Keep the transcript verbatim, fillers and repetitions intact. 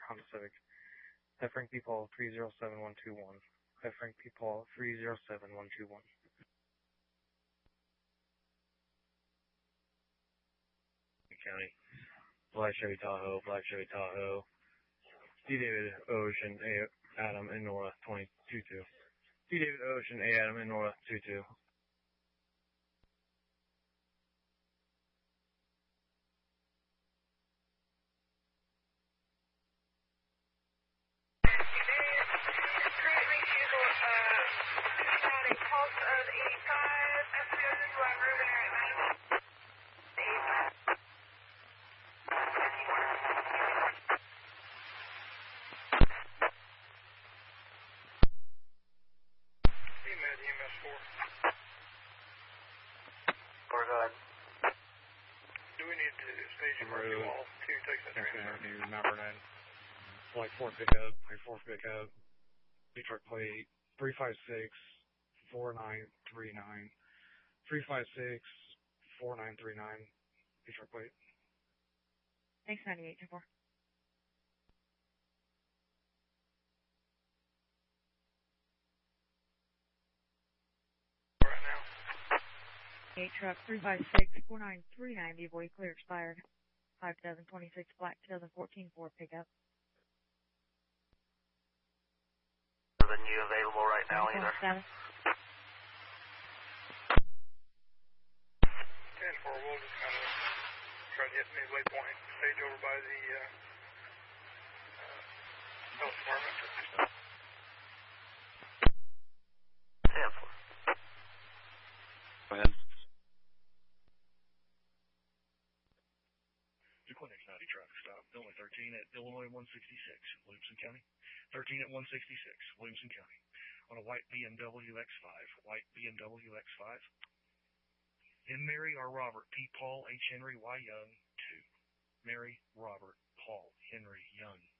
Honda Civic. Hi Frank P. Paul three zero seven one two one. Hi Frank P. Paul three zero seven one two one. County. Black Chevy Tahoe, Black Chevy Tahoe. D. David Ocean, A. Adam, and Nora twenty-two two. D. David Ocean, A. Adam, and Nora two two. Like four pickup, like four pickup, Detroit plate, three five six, four nine three nine, three five six, four nine three nine, Detroit plate. Thanks, ninety-eight two four. Right now. Eight truck, three five six, four nine three nine, V-Boy clear expired. five two thousand twenty-six black twenty fourteen Ford pickup. Than you available right now either. Status. ten four, we'll just kind of try to hit midway point, stage over by the uh, uh, health department. ten four. Go ahead. Equinix ninety traffic stop, Illinois thirteen at Illinois one sixty-six, Williamson County. thirteen at one sixty-six, Williamson County. On a white B M W X five, white B M W X five. M. Mary R. Robert P. Paul H. Henry Y. Young, two. Mary Robert Paul Henry Young,